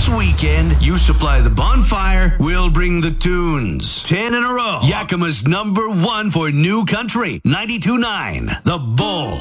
This weekend, you supply the bonfire, we'll bring the tunes. 10 in a row. Yakima's #1 for new country. 92.9 The Bull.